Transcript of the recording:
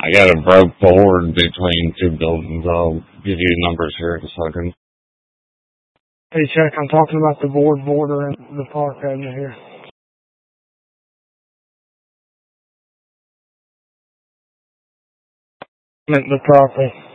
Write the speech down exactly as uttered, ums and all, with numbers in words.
I got a broke board between two buildings. I'll give you numbers here in a second. Hey, check. I'm talking about the board border in the park over here. I meant the property.